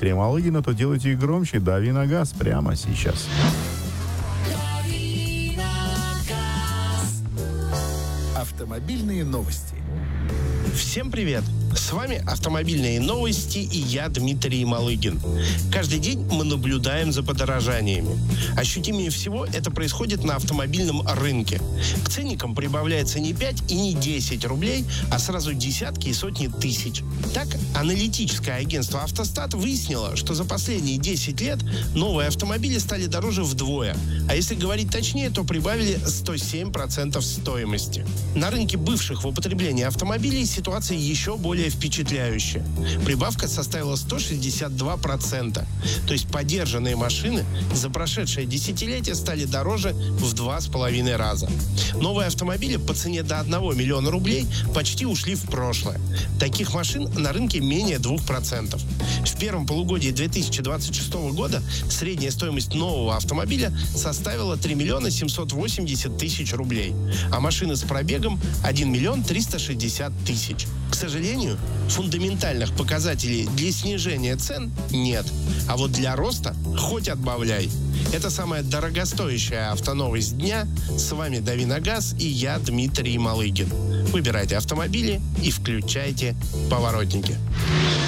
Дмитрия Малыгина, то делайте их громче. Дави на газ прямо сейчас. Автомобильные новости. Всем привет! С вами «Автомобильные новости» и я, Дмитрий Малыгин. Каждый день мы наблюдаем за подорожаниями. Ощутимее всего это происходит на автомобильном рынке. К ценникам прибавляется не 5 и не 10 рублей, а сразу десятки и сотни тысяч. Так, аналитическое агентство «Автостат» выяснило, что за последние 10 лет новые автомобили стали дороже вдвое. А если говорить точнее, то прибавили 107% стоимости. На рынке бывших в употреблении автомобилей ситуация еще более впечатляющая. Прибавка составила 162%. То есть подержанные машины за прошедшее десятилетие стали дороже в 2,5 раза. Новые автомобили по цене до 1 миллиона рублей почти ушли в прошлое. Таких машин на рынке менее 2%. В первом полугодии 2026 года средняя стоимость нового автомобиля составила 3 миллиона 780 тысяч рублей, а машины с пробегом 1 миллион 360 тысяч. К сожалению, фундаментальных показателей для снижения цен нет. А вот для роста хоть отбавляй. Это самая дорогостоящая автоновость дня. С вами «Дави на газ» и я, Дмитрий Малыгин. Выбирайте автомобили и включайте поворотники.